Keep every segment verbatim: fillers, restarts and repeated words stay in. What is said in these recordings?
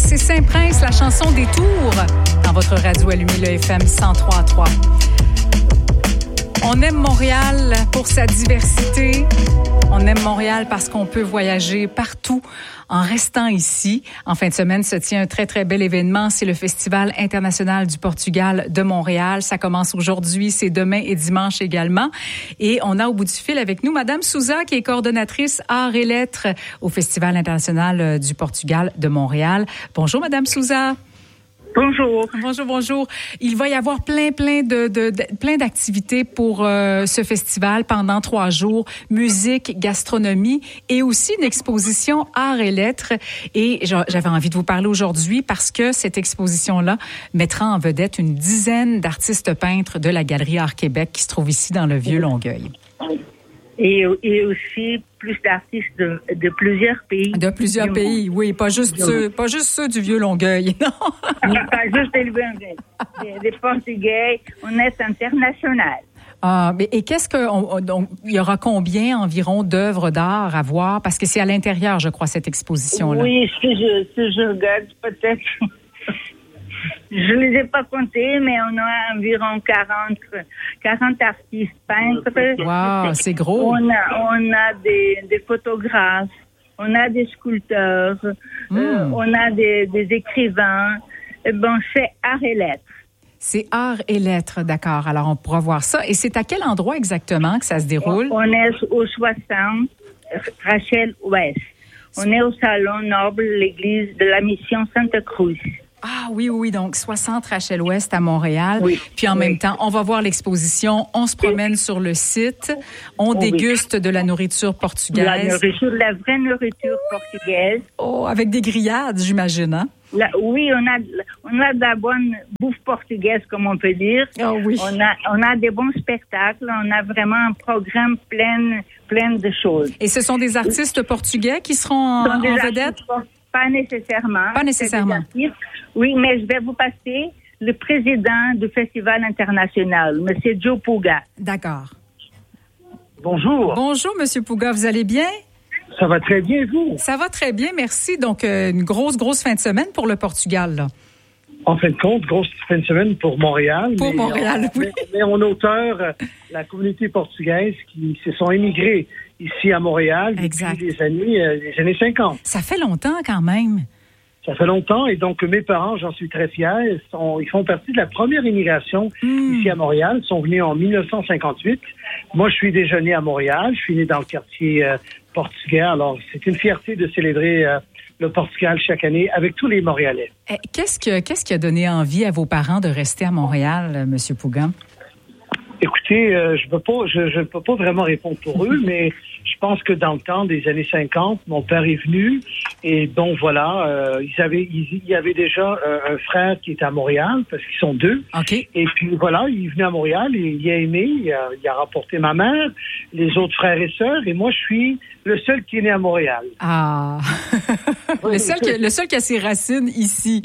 c'est Saint-Prince, la chanson des Tours, dans votre radio allumée, le F M cent trois virgule trois. On aime Montréal pour sa diversité. On aime Montréal parce qu'on peut voyager partout en restant ici. En fin de semaine se tient un très, très bel événement. C'est le Festival international du Portugal de Montréal. Ça commence aujourd'hui, c'est demain et dimanche également. Et on a au bout du fil avec nous Madame Souza, qui est coordonnatrice Arts et Lettres au Festival international du Portugal de Montréal. Bonjour Madame Souza. Bonjour. Bonjour, bonjour. Il va y avoir plein, plein de, de, de plein d'activités pour euh, ce festival pendant trois jours. Musique, gastronomie et aussi une exposition Arts et Lettres. Et j'avais envie de vous parler aujourd'hui parce que cette exposition-là mettra en vedette une dizaine d'artistes peintres de la Galerie Art Québec qui se trouve ici dans le Vieux-Longueuil. Et, et aussi plus d'artistes de, de plusieurs pays. De plusieurs du pays, monde. Oui, pas juste ceux, pas juste ceux du Vieux-Longueuil, non. Non, pas juste des Vieux-Longueuil. Des, des Portugais, on est international. Ah, mais et qu'est-ce que on, on, il y aura combien environ d'œuvres d'art à voir, parce que c'est à l'intérieur, je crois, cette exposition-là. Oui, si je, si je regarde, peut-être. Je ne les ai pas comptés, mais on a environ quarante, quarante artistes peintres. Wow, c'est gros. On a, on a des, des photographes, on a des sculpteurs, mm. euh, on a des, des écrivains. Bon, c'est Arts et Lettres. C'est Arts et Lettres, d'accord. Alors, on pourra voir ça. Et c'est à quel endroit exactement que ça se déroule? On, on est au soixante, Rachel Ouest. On est au Salon Noble, l'église de la Mission Sainte-Cruz. Ah oui, oui, donc soixante Rachel Ouest à Montréal. Oui. Puis en oui. même temps, on va voir l'exposition, on se promène sur le site, on oh, déguste oui. de la nourriture portugaise. La nourriture, la vraie nourriture oui. portugaise. Oh, avec des grillades, j'imagine, hein? La, oui, on a, on a de la bonne bouffe portugaise, comme on peut dire. Oh oui. On a, on a des bons spectacles. On a vraiment un programme plein, plein de choses. Et ce sont des artistes portugais qui seront en, en vedette? Pas nécessairement. Pas nécessairement. Oui, mais je vais vous passer le président du Festival international, M. Joe Puga. D'accord. Bonjour. Bonjour, M. Puga. Vous allez bien? Ça va très bien, vous? Ça va très bien, merci. Donc, euh, une grosse, grosse fin de semaine pour le Portugal, là. En fin de compte, grosse fin de semaine pour Montréal. Pour Montréal, on, oui. Mais on hauteur euh, la communauté portugaise qui se sont émigrés ici à Montréal exact. depuis les années, euh, les années cinquante. Ça fait longtemps quand même. Ça fait longtemps et donc mes parents, j'en suis très fier, sont, ils font partie de la première immigration mmh. ici à Montréal. Ils sont venus en dix-neuf cent cinquante-huit. Moi, je suis déjà né à Montréal. Je suis né dans le quartier euh, portugais. Alors, c'est une fierté de célébrer euh, le Portugal chaque année avec tous les Montréalais. Eh, qu'est-ce, que, qu'est-ce qui a donné envie à vos parents de rester à Montréal, M. Puga? Écoutez, euh, je ne peux pas, je, je peux pas vraiment répondre pour eux, mais je pense que dans le temps des années cinquante, mon père est venu et donc voilà, euh, ils avaient, il y avait déjà euh, un frère qui était à Montréal parce qu'ils sont deux. Okay. Et puis voilà, il est venu à Montréal et il a aimé, il a, il a rapporté ma mère, les autres frères et sœurs et moi je suis le seul qui est né à Montréal. Ah, le seul qui, le seul qui a ses racines ici.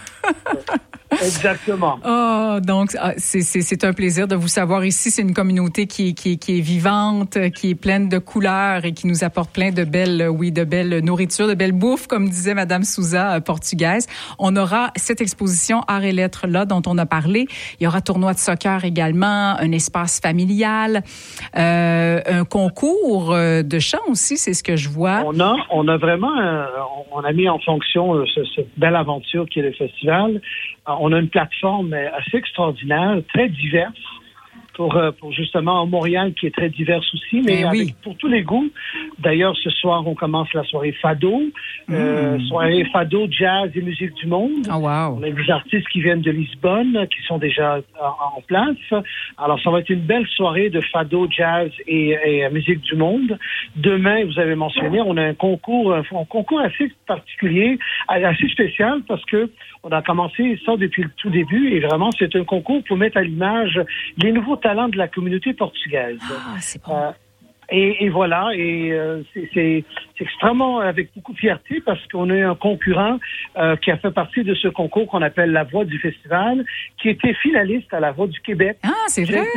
Exactement. Oh, donc c'est, c'est, c'est un plaisir de vous savoir ici. C'est une communauté qui, qui, qui est vivante, qui est pleine de couleurs et qui nous apporte plein de belles, oui, de belles nourritures, de belles bouffes, comme disait Madame Souza, euh, portugaise. On aura cette exposition Arts et Lettres là dont on a parlé. Il y aura tournoi de soccer également, un espace familial, euh, un concours de chant aussi, c'est ce que je vois. On a, on a vraiment, euh, on a mis en fonction euh, ce, cette belle aventure qui est le festival. On a une plateforme assez extraordinaire, très diverse, pour, pour justement Montréal qui est très diverse aussi, mais oui. avec, pour tous les goûts. D'ailleurs, ce soir, on commence la soirée Fado, mmh. euh, soirée Fado, jazz et musique du monde. Oh, wow. On a des artistes qui viennent de Lisbonne, qui sont déjà en, en place. Alors, ça va être une belle soirée de Fado, jazz et, et musique du monde. Demain, vous avez mentionné, on a un concours, un, un concours assez particulier, assez spécial, parce que on a commencé ça depuis le tout début, et vraiment, c'est un concours pour mettre à l'image les nouveaux talents de la communauté portugaise. Ah, c'est bon. Euh, et, et voilà, et euh, c'est, c'est, c'est extrêmement avec beaucoup de fierté parce qu'on a un concurrent euh, qui a fait partie de ce concours qu'on appelle La Voix du Festival, qui était finaliste à La Voix du Québec. Ah, c'est vrai?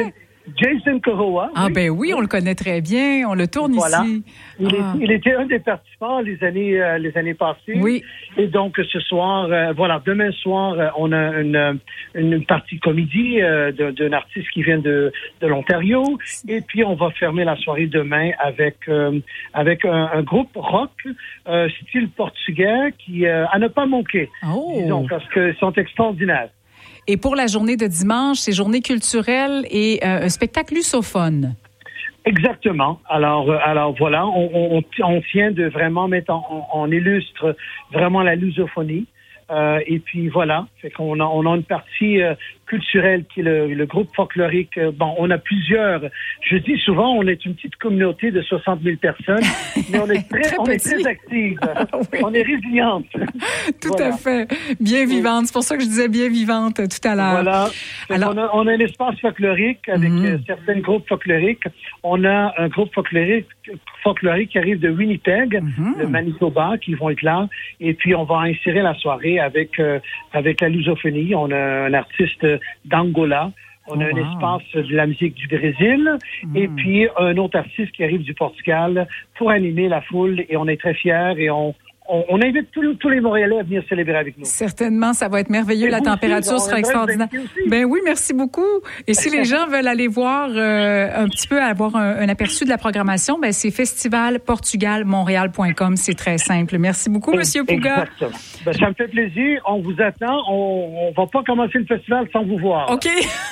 Jason Korowa. Ah, oui. ben oui, on le connaît très bien. On le tourne voilà. ici. Il, ah. est, il était un des participants les années, euh, les années passées. Oui. Et donc, ce soir, euh, voilà, demain soir, euh, on a une, une partie comédie euh, d'un artiste qui vient de, de l'Ontario. Et puis, on va fermer la soirée demain avec, euh, avec un, un groupe rock euh, style portugais qui, euh, à ne pas manquer. Oh. Disons, parce qu'ils sont extraordinaires. Et pour la journée de dimanche, c'est journée culturelle et euh, un spectacle lusophone. Exactement. Alors, euh, alors voilà, on, on, on tient de vraiment mettre en, en illustre vraiment la lusophonie. Euh, et puis voilà, fait qu'on a, on a une partie euh, culturelle qui est le, le groupe folklorique. Euh, bon, on a plusieurs. Je dis souvent, on est une petite communauté de soixante mille personnes, mais on est très, très on est très active. Ah, oui. On est résiliente. Tout voilà. à fait. Bien vivante. Oui. C'est pour ça que je disais bien vivante tout à l'heure. Voilà. Alors, on a, on a un espace folklorique avec mm-hmm. euh, certains groupes folkloriques. On a un groupe folklorique, folklorique qui arrive de Winnipeg, mm-hmm. de Manitoba, qui vont être là. Et puis, on va insérer la soirée avec euh, avec la lusophonie. On a un artiste d'Angola. On a oh, un wow. espace de la musique du Brésil. Mm. Et puis, un autre artiste qui arrive du Portugal pour animer la foule. Et on est très fiers et on On, on invite tous, tous les Montréalais à venir célébrer avec nous. Certainement, ça va être merveilleux. Et la température aussi, sera extraordinaire. Ben oui, merci beaucoup. Et si les gens veulent aller voir euh, un petit peu, avoir un, un aperçu de la programmation, ben c'est festival portugal montréal point com. C'est très simple. Merci beaucoup, M. Pouga. Exactement. Ben, ça me fait plaisir. On vous attend. On, on va pas commencer le festival sans vous voir. OK.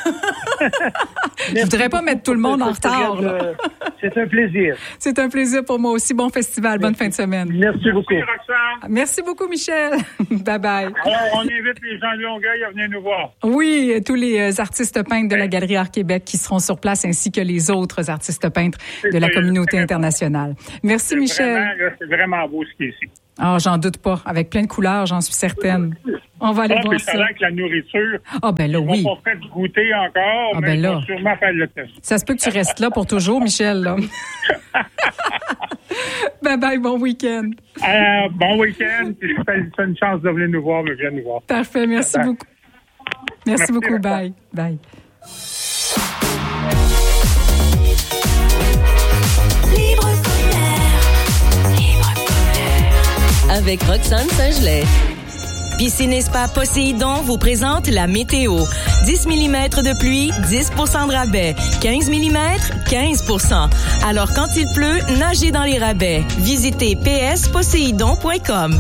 Je voudrais pas mettre tout le monde en retard. De... C'est un plaisir. C'est un plaisir pour moi aussi. Bon festival. Bonne fin de semaine. Merci beaucoup. Merci beaucoup, Michel. Bye-bye. Alors, on invite les gens de Longueuil à venir nous voir. Oui, tous les artistes peintres de la Galerie Art Québec qui seront sur place, ainsi que les autres artistes peintres de la communauté internationale. Merci, Michel. Vraiment, c'est vraiment beau ce qui est ici. Ah, oh, j'en doute pas. Avec plein de couleurs, j'en suis certaine. On va aller ah, voir ça. Avec la nourriture. Ah, ben là, oui. Ils vont pas faire goûter encore, ah, ben mais là. Ils vont sûrement faire le test. Ça se peut que tu restes là pour toujours, Michel, là. Bye bye, bon week-end. Euh, bon week-end. Si tu as une chance de venir nous voir, mais viens nous voir. Parfait, merci bye. beaucoup. Merci, merci beaucoup, bye. Bye. Avec Roxane Saint-Gelais. Piscine et Spa Poséidon vous présente la météo. dix millimètres de pluie, dix pour cent de rabais. quinze millimètres, quinze pour cent. Alors quand il pleut, nagez dans les rabais. Visitez p s poséidon point com.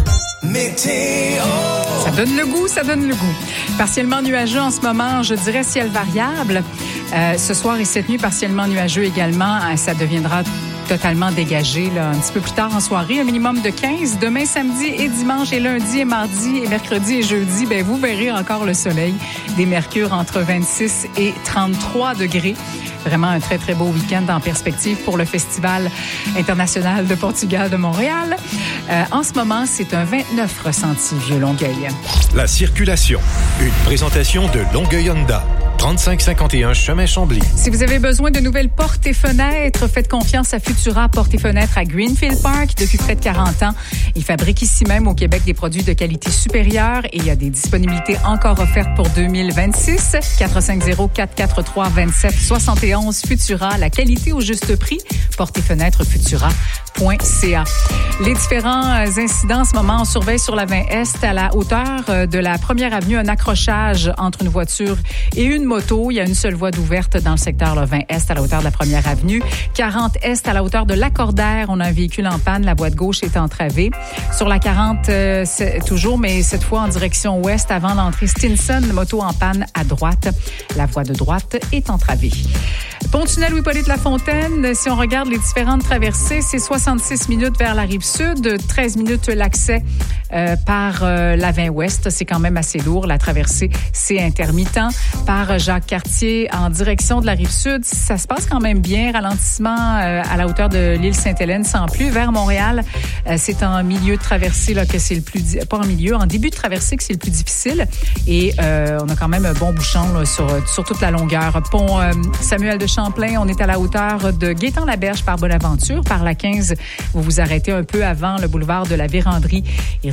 Météo. Ça donne le goût, ça donne le goût. Partiellement nuageux en ce moment, je dirais ciel variable. Euh, ce soir et cette nuit, partiellement nuageux également. Ça deviendra totalement dégagé là, un petit peu plus tard en soirée, un minimum de quinze. Demain, samedi et dimanche et lundi et mardi et mercredi et jeudi, ben vous verrez encore le soleil. Des mercures entre vingt-six et trente-trois degrés. Vraiment un très, très beau week-end en perspective pour le Festival international de Portugal de Montréal. Euh, en ce moment, c'est un vingt-neuf ressenti Vieux-Longueuil. La circulation. Une présentation de Longueuil Honda. trente-cinq cinquante et un chemin Chambly. Si vous avez besoin de nouvelles portes et fenêtres, faites confiance à Futura Portes et Fenêtres à Greenfield Park depuis près de quarante ans. Ils fabriquent ici même au Québec des produits de qualité supérieure et il y a des disponibilités encore offertes pour deux mille vingt-six. quatre cinq zéro, quatre quatre trois, deux sept six un Futura, la qualité au juste prix. Portes et fenêtres Futura point c a. Les différents incidents en ce moment, on surveille sur la vingt Est à la hauteur de la première avenue un accrochage entre une voiture et une moto. Il y a une seule voie d'ouverte dans le secteur le vingt Est à la hauteur de la première avenue. quarante Est à la hauteur de Lacordaire, on a un véhicule en panne. La voie de gauche est entravée. Sur la quarante, euh, toujours, mais cette fois en direction ouest avant l'entrée Stinson, moto en panne à droite. La voie de droite est entravée. Pont-tunnel Louis-Hippolyte Lafontaine, si on regarde les différentes traversées, c'est soixante-six minutes vers la rive sud, treize minutes l'accès euh, par euh, la vingt Ouest. C'est quand même assez lourd. La traversée, c'est intermittent. Par Jacques-Cartier en direction de la rive sud, ça se passe quand même bien. Ralentissement euh, à la hauteur de l'île Sainte-Hélène sans plus. Vers Montréal, euh, c'est en milieu de traversée là, que c'est le plus... Pas en milieu, en début de traversée que c'est le plus difficile. Et euh, on a quand même un bon bouchon là, sur, sur toute la longueur. Pont euh, Samuel de Champlain, on est à la hauteur de Gaétan-Laberge par Bonaventure. Par la quinze, vous vous arrêtez un peu avant le boulevard de la Vérandrie et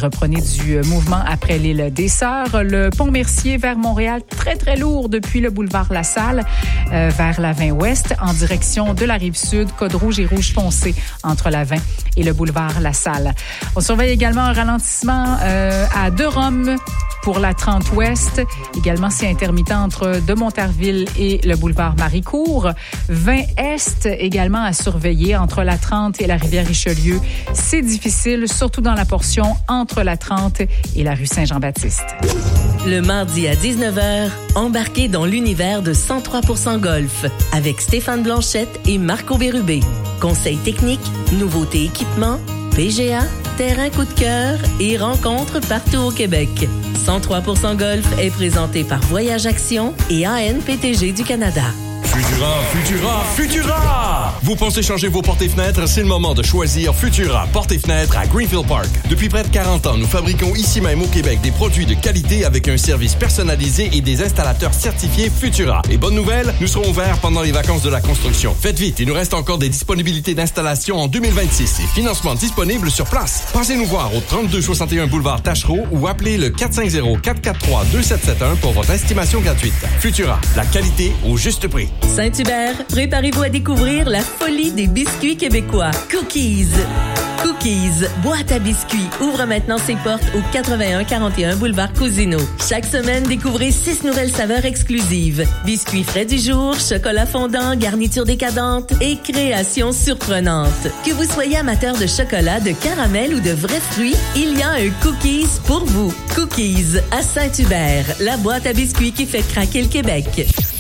reprenez du mouvement après l'île des Sœurs. Le pont Mercier vers Montréal, très, très lourd depuis le boulevard La Salle euh, vers la vingt Ouest en direction de la Rive-Sud. Code rouge et rouge foncé entre la vingt et le boulevard La Salle. On surveille également un ralentissement euh, à De Rome pour la trente Ouest. Également, c'est intermittent entre de Montarville et le boulevard Maricourt. vingt Est également à surveiller entre la trente et la rivière Richelieu. C'est difficile, surtout dans la portion entre la trente et la rue Saint-Jean-Baptiste. Le mardi à dix-neuf heures, embarquez dans l'univers de cent trois pour cent Golf avec Stéphane Blanchette et Marco Bérubé. Conseils techniques, nouveautés équipements, P G A, terrain coup de cœur et rencontres partout au Québec. cent trois pour cent Golf est présenté par Voyage Action et A N P T G du Canada. Futura, Futura, Futura! Vous pensez changer vos portes et fenêtres? C'est le moment de choisir Futura Portes et fenêtres à Greenfield Park. Depuis près de quarante ans, nous fabriquons ici même au Québec des produits de qualité avec un service personnalisé et des installateurs certifiés Futura. Et bonne nouvelle, nous serons ouverts pendant les vacances de la construction. Faites vite, il nous reste encore des disponibilités d'installation en deux mille vingt-six et financement disponible sur place. Passez nous voir au trente-deux soixante et un boulevard Tachereau ou appelez le quatre cinq zéro, quatre quatre trois, deux sept sept un pour votre estimation gratuite. Futura, la qualité au juste prix. Saint-Hubert, préparez-vous à découvrir la folie des biscuits québécois. Cookies. Cookies, boîte à biscuits, ouvre maintenant ses portes au quatre-vingt-un quarante et un boulevard Cousineau. Chaque semaine, découvrez six nouvelles saveurs exclusives. Biscuits frais du jour, chocolat fondant, garniture décadente et créations surprenantes. Que vous soyez amateur de chocolat, de caramel ou de vrais fruits, il y a un Cookies pour vous. Cookies à Saint-Hubert, la boîte à biscuits qui fait craquer le Québec.